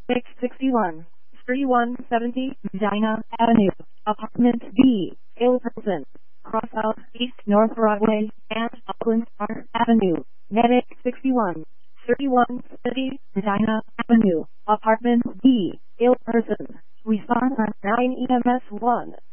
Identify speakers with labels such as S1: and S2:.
S1: 661, 3170, Medina Avenue, Apartment B, Ilverson, Cross South East North Broadway, and Auckland Park Avenue, Medic 61, 3170, Medina Avenue, Apartment B, Ilverson. Respond on 9 EMS 1.